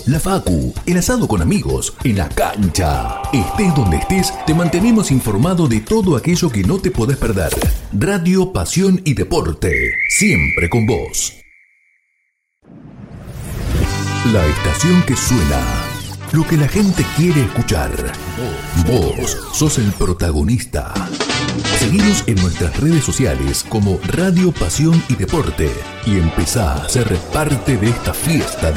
la facu, el asado con amigos, en la cancha. Estés donde estés, te mantenemos informado de todo aquello que no te podés perder. Radio, pasión y deporte, siempre con vos. La estación que suena, lo que la gente quiere escuchar. Vos sos el protagonista. Seguinos en nuestras redes sociales como Radio, Pasión y Deporte y empezá a ser parte de esta fiesta